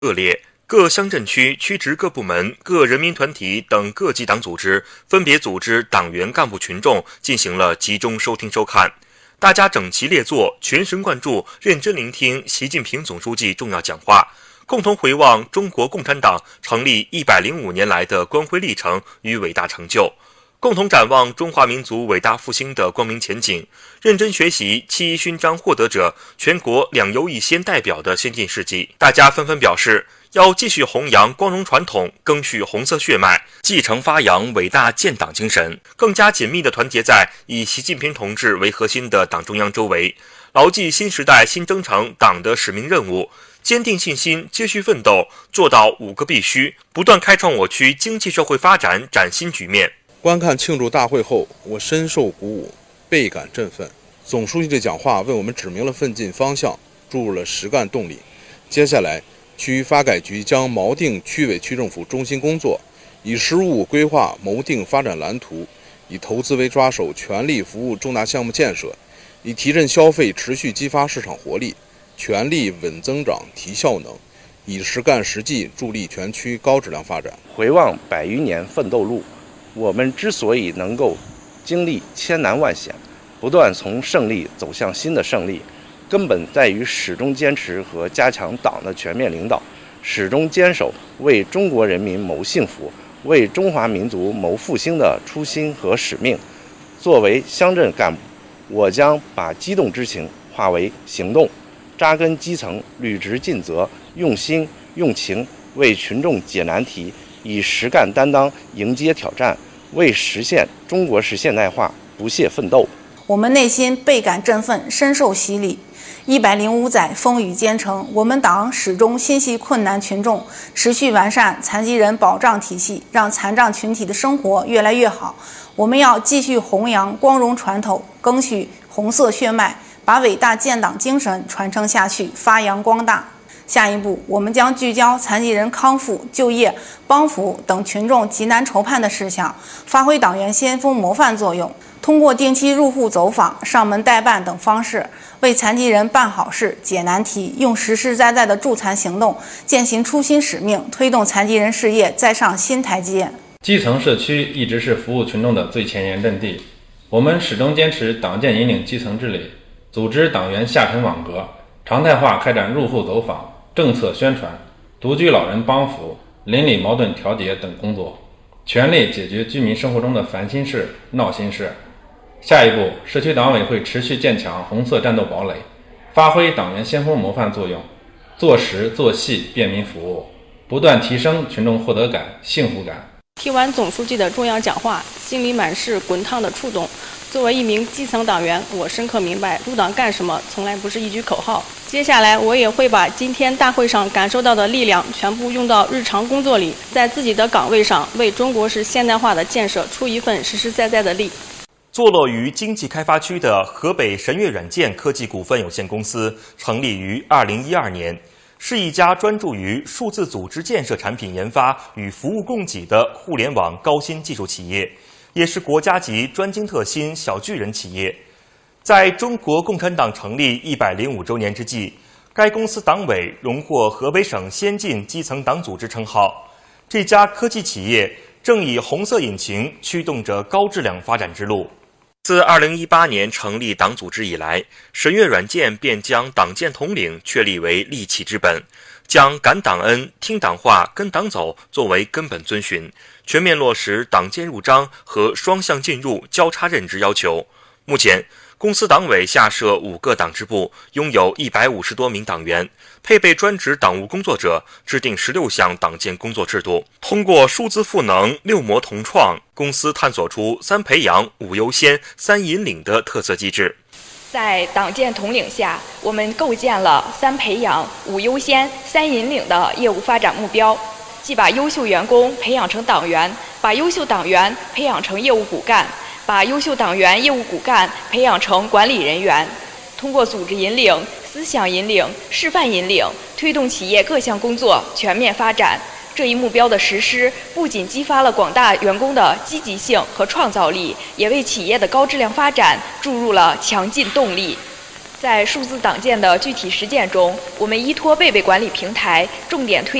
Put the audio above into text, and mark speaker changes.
Speaker 1: 恶劣。各乡镇区、区直各部门、各人民团体等各级党组织分别组织党员干部群众进行了集中收听收看，大家整齐列坐，全神贯注，认真聆听习近平总书记重要讲话，共同回望中国共产党成立105年来的光辉历程与伟大成就，共同展望中华民族伟大复兴的光明前景，认真学习七一勋章获得者、全国两优一先代表的先进事迹。大家纷纷表示，要继续弘扬光荣传统，赓续红色血脉，继承发扬伟大建党精神，更加紧密地团结在以习近平同志为核心的党中央周围，牢记新时代新征程党的使命任务，坚定信心，继续奋斗，做到5个必须，不断开创我区经济社会发展崭新局面。
Speaker 2: 观看庆祝大会后，我深受鼓舞，倍感振奋。总书记的讲话为我们指明了奋进方向，注入了实干动力。接下来，区发改局将锚定区委区政府中心工作，以实务规划谋定发展蓝图，以投资为抓手，全力服务重大项目建设，以提振消费持续激发市场活力，全力稳增长提效能，以实干实际助力全区高质量发展。
Speaker 3: 回望100余年奋斗路，我们之所以能够经历千难万险，不断从胜利走向新的胜利，根本在于始终坚持和加强党的全面领导，始终坚守为中国人民谋幸福、为中华民族谋复兴的初心和使命。作为乡镇干部，我将把激动之情化为行动，扎根基层，履职尽责，用心用情为群众解难题，以实干担当迎接挑战，为实现中国式现代化不懈奋斗。
Speaker 4: 我们内心倍感振奋，深受洗礼。105载风雨兼程，我们党始终心系困难群众，持续完善残疾人保障体系，让残障群体的生活越来越好。我们要继续弘扬光荣传统，赓续红色血脉，把伟大建党精神传承下去，发扬光大。下一步，我们将聚焦残疾人康复、就业、帮扶等群众急难愁盼的事项，发挥党员先锋模范作用，通过定期入户走访、上门代办等方式，为残疾人办好事、解难题，用实实在在的助残行动践行初心使命，推动残疾人事业再上新台阶。
Speaker 5: 基层社区一直是服务群众的最前沿阵地，我们始终坚持党建引领基层治理，组织党员下沉网格，常态化开展入户走访、政策宣传、独居老人帮扶、邻里矛盾调解等工作，全力解决居民生活中的烦心事、闹心事。下一步，社区党委会持续建强红色战斗堡垒，发挥党员先锋模范作用，做实做细便民服务，不断提升群众获得感、幸福感。
Speaker 6: 听完总书记的重要讲话，心里满是滚烫的触动。作为一名基层党员，我深刻明白入党干什么从来不是一句口号。接下来我也会把今天大会上感受到的力量全部用到日常工作里，在自己的岗位上为中国式现代化的建设出一份实实在在的力。
Speaker 1: 坐落于经济开发区的河北神越软件科技股份有限公司成立于2012年，是一家专注于数字组织建设产品研发与服务供给的互联网高新技术企业，也是国家级专精特新小巨人企业。在中国共产党成立105周年之际，该公司党委荣获河北省先进基层党组织称号。这家科技企业正以红色引擎驱动着高质量发展之路。自2018年成立党组织以来，神越软件便将党建统领确立为立起之本，将感党恩、听党话、跟党走作为根本遵循，全面落实党建入章和双向进入交叉认知要求。目前，公司党委下设5个党支部，拥有150多名党员，配备专职党务工作者，制定16项党建工作制度。通过数字赋能、6模同创，公司探索出3培养、5优先、3引领的特色机制。
Speaker 7: 在党建统领下，我们构建了3培养、5优先、3引领的业务发展目标，既把优秀员工培养成党员，把优秀党员培养成业务骨干，把优秀党员、业务骨干培养成管理人员。通过组织引领、思想引领、示范引领，推动企业各项工作全面发展。这一目标的实施，不仅激发了广大员工的积极性和创造力，也为企业的高质量发展注入了强劲动力。 在数字党建的具体实践中，我们依托贝贝管理平台，重点推